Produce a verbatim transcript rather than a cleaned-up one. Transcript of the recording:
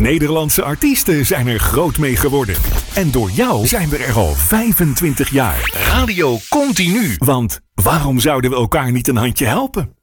Nederlandse artiesten zijn er groot mee geworden. En door jou zijn we er al vijfentwintig jaar. Radio Continu. Want waarom zouden we elkaar niet een handje helpen?